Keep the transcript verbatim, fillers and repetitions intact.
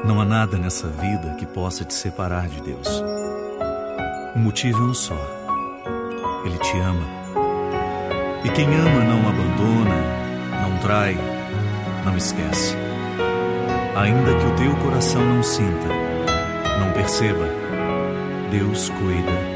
Não há nada nessa vida que possa te separar de Deus. O motivo é um só. Ele te ama. E quem ama não abandona, não trai, não esquece. Ainda que o teu coração não sinta, não perceba, Deus cuida